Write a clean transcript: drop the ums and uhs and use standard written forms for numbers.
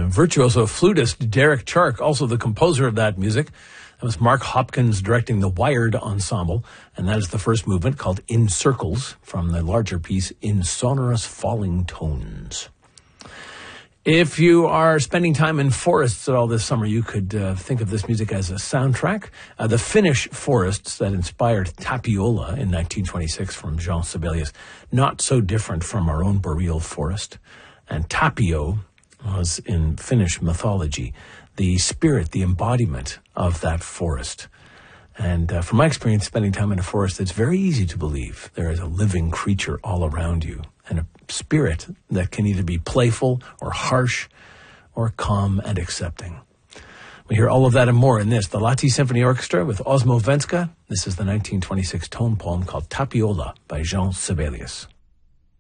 virtuoso flutist Derek Chark, also the composer of that music. That was Mark Hopkins directing the Wired Ensemble, and that is the first movement called In Circles from the larger piece In Sonorous Falling Tones. If you are spending time in forests at all this summer, you could think of this music as a soundtrack. The Finnish forests that inspired Tapiola in 1926 from Jean Sibelius, not so different from our own boreal forest. And Tapio was, in Finnish mythology, the spirit, the embodiment of that forest. And from my experience spending time in a forest, it's very easy to believe there is a living creature all around you and a spirit that can either be playful or harsh or calm and accepting. We hear all of that and more in this, the Lahti Symphony Orchestra with Osmo Venska. This is the 1926 tone poem called Tapiola by Jean Sibelius.